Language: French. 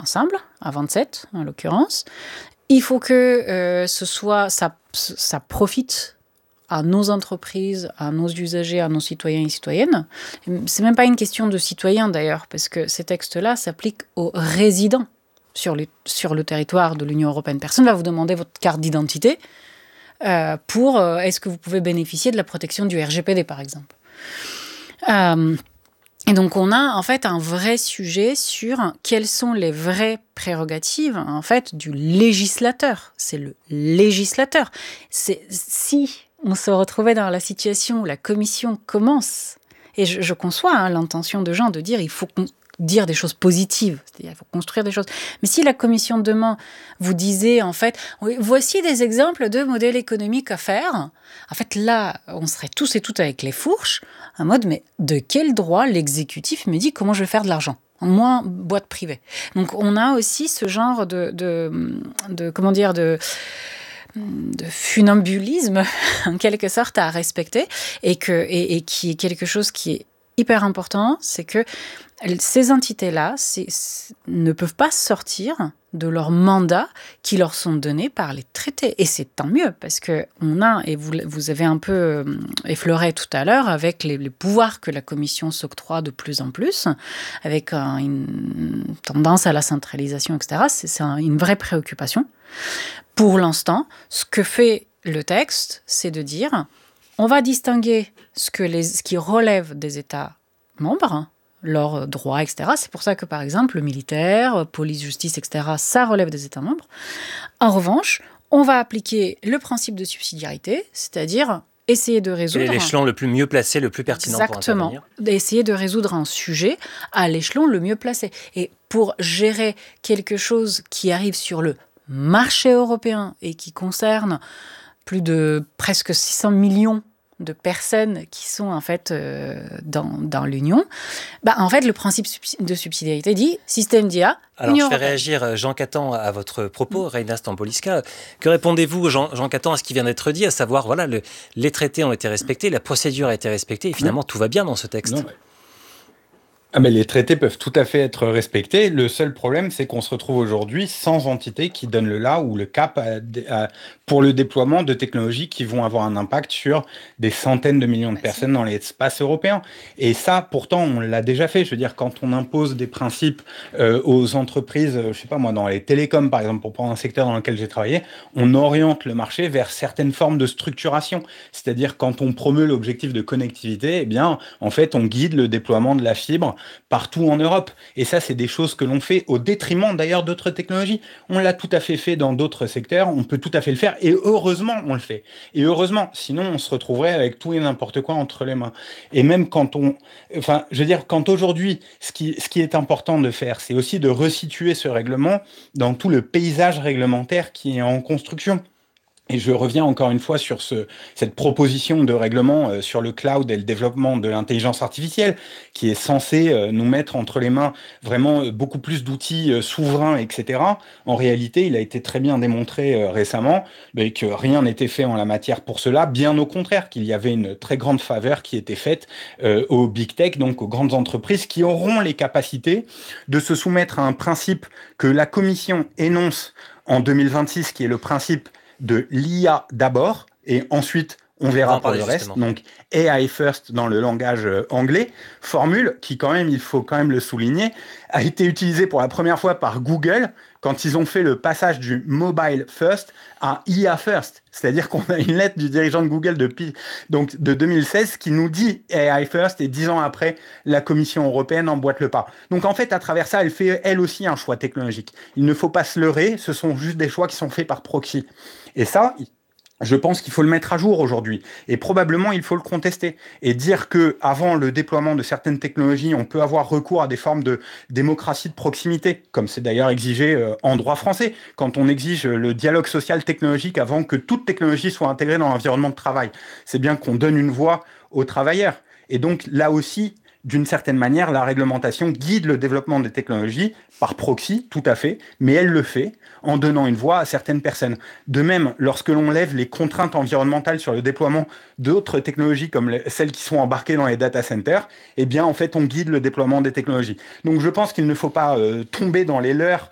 ensemble, à 27 en l'occurrence. Il faut que ça profite à nos entreprises, à nos usagers, à nos citoyens et citoyennes. C'est même pas une question de citoyens d'ailleurs, parce que ces textes-là s'appliquent aux résidents sur le territoire de l'Union européenne. Personne ne va vous demander votre carte d'identité est-ce que vous pouvez bénéficier de la protection du RGPD, par exemple. Et donc, on a en fait un vrai sujet sur quelles sont les vraies prérogatives en fait du législateur. C'est le législateur. Si on se retrouvait dans la situation où la Commission commence, et je conçois l'intention de gens de dire il faut dire des choses positives, c'est-à-dire il faut construire des choses. Mais si la Commission demain vous disait en fait, voici des exemples de modèles économiques à faire, en fait là, on serait tous et toutes avec les fourches, en mode mais de quel droit l'exécutif me dit comment je vais faire de l'argent ? Moi, boîte privée. Donc on a aussi ce genre de funambulisme en quelque sorte à respecter et qui est quelque chose qui est hyper important, c'est que ces entités-là ne peuvent pas sortir de leur mandat qui leur sont donnés par les traités. Et c'est tant mieux, parce qu'on a, et vous avez un peu effleuré tout à l'heure, avec les pouvoirs que la Commission s'octroie de plus en plus, avec une tendance à la centralisation, etc., c'est une vraie préoccupation. Pour l'instant, ce que fait le texte, c'est de dire on va distinguer ce qui relève des États membres, leurs droits, etc. C'est pour ça que, par exemple, le militaire, police, justice, etc., ça relève des États membres. En revanche, on va appliquer le principe de subsidiarité, c'est-à-dire essayer de résoudre... Quel est l'échelon le plus mieux placé, le plus pertinent pour intervenir ? Exactement, essayer de résoudre un sujet à l'échelon le mieux placé. Et pour gérer quelque chose qui arrive sur le marché européen et qui concerne plus de presque 600 millions de personnes qui sont en fait dans l'Union, en fait le principe de subsidiarité dit système d'IA. Alors je fais réagir Jean Catan à votre propos, Reina Stampoliska. Que répondez-vous Jean Catan à ce qui vient d'être dit, à savoir voilà les traités ont été respectés, la procédure a été respectée et finalement tout va bien dans ce texte. Non, mais les traités peuvent tout à fait être respectés. Le seul problème, c'est qu'on se retrouve aujourd'hui sans entité qui donne le là ou le cap pour le déploiement de technologies qui vont avoir un impact sur des centaines de millions de personnes dans l'espace européen. Et ça, pourtant, on l'a déjà fait. Je veux dire, quand on impose des principes aux entreprises, je sais pas moi, dans les télécoms, par exemple, pour prendre un secteur dans lequel j'ai travaillé, on oriente le marché vers certaines formes de structuration. C'est-à-dire, quand on promeut l'objectif de connectivité, eh bien, en fait, on guide le déploiement de la fibre partout en Europe. Et ça, c'est des choses que l'on fait au détriment d'ailleurs d'autres technologies. On l'a tout à fait dans d'autres secteurs, on peut tout à fait le faire, et heureusement, on le fait. Et heureusement, sinon, on se retrouverait avec tout et n'importe quoi entre les mains. Et même quand quand aujourd'hui, ce qui est important de faire, c'est aussi de resituer ce règlement dans tout le paysage réglementaire qui est en construction. Et je reviens encore une fois sur cette proposition de règlement sur le cloud et le développement de l'intelligence artificielle qui est censé nous mettre entre les mains vraiment beaucoup plus d'outils souverains, etc. En réalité, il a été très bien démontré récemment que rien n'était fait en la matière pour cela, bien au contraire, qu'il y avait une très grande faveur qui était faite aux big tech, donc aux grandes entreprises qui auront les capacités de se soumettre à un principe que la Commission énonce en 2026, qui est le principe de l'IA d'abord, et ensuite on verra pour le reste. Donc AI first dans le langage anglais, formule qui quand même, il faut quand même le souligner, a été utilisée pour la première fois par Google quand ils ont fait le passage du mobile first à IA first. C'est-à-dire qu'on a une lettre du dirigeant de Google de 2016 qui nous dit AI first et 10 ans après, la Commission européenne emboîte le pas. Donc en fait, à travers ça, elle fait elle aussi un choix technologique. Il ne faut pas se leurrer, ce sont juste des choix qui sont faits par proxy. Et ça, je pense qu'il faut le mettre à jour aujourd'hui. Et probablement, il faut le contester. Et dire que avant le déploiement de certaines technologies, on peut avoir recours à des formes de démocratie de proximité, comme c'est d'ailleurs exigé en droit français, quand on exige le dialogue social technologique avant que toute technologie soit intégrée dans l'environnement de travail. C'est bien qu'on donne une voix aux travailleurs. Et donc, là aussi, d'une certaine manière, la réglementation guide le développement des technologies par proxy, tout à fait, mais elle le fait en donnant une voix à certaines personnes. De même, lorsque l'on lève les contraintes environnementales sur le déploiement d'autres technologies comme celles qui sont embarquées dans les data centers, eh bien, en fait, on guide le déploiement des technologies. Donc, je pense qu'il ne faut pas tomber dans les leurres